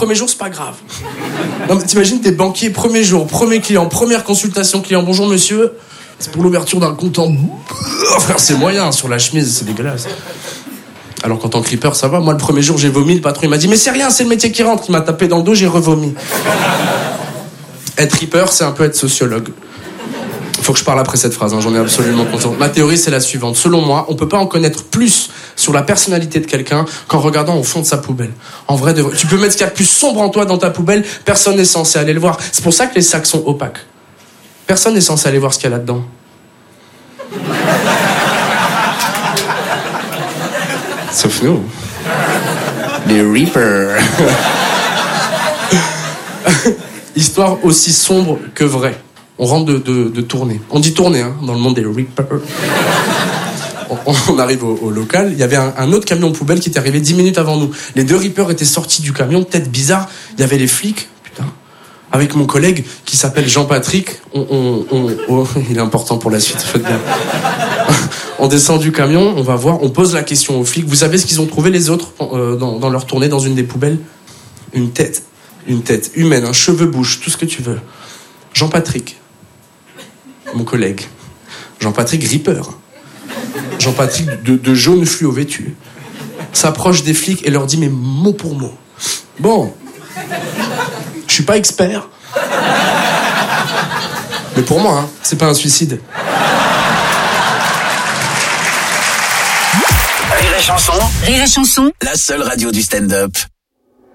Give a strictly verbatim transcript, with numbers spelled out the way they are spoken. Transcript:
premier jour, c'est pas grave. Non, mais t'imagines, t'es banquier, premier jour, premier client, première consultation client. Bonjour monsieur, c'est pour l'ouverture d'un compte en... Oh, frère, c'est moyen, sur la chemise, c'est dégueulasse. Alors qu'en tant que Reaper, ça va. Moi, le premier jour, j'ai vomi, le patron, il m'a dit « Mais c'est rien, c'est le métier qui rentre ». Il m'a tapé dans le dos, j'ai revomi. Être Reaper, c'est un peu être sociologue. Faut que je parle après cette phrase, hein, j'en ai absolument conscience. Ma théorie, c'est la suivante. Selon moi, on peut pas en connaître plus sur la personnalité de quelqu'un qu'en regardant au fond de sa poubelle. En vrai, de... tu peux mettre ce qu'il y a de plus sombre en toi dans ta poubelle, personne n'est censé aller le voir. C'est pour ça que les sacs sont opaques. Personne n'est censé aller voir ce qu'il y a là-dedans. Sauf nous. Les Reapers. Histoire aussi sombre que vraie. On rentre de, de, de tournée. On dit tournée, hein, dans le monde des Reapers. On, on arrive au, au local. Il y avait un, un autre camion poubelle qui était arrivé dix minutes avant nous. Les deux Reapers étaient sortis du camion, tête bizarre. Il y avait les flics, putain. Avec mon collègue qui s'appelle Jean-Patrick. On, on, on, oh, il est important pour la suite, faites bien. On descend du camion, on va voir, on pose la question aux flics. Vous savez ce qu'ils ont trouvé les autres euh, dans, dans leur tournée dans une des poubelles? Une tête. Une tête humaine, un cheveu bouche, tout ce que tu veux. Jean-Patrick. Mon collègue. Jean-Patrick Reaper. Jean-Patrick de, de jaune fluo vêtu. S'approche des flics et leur dit, mais mot pour mot. Bon. Je suis pas expert. Mais pour moi, hein, c'est pas un suicide. Rire et chanson. Rire et chanson. La seule radio du stand-up.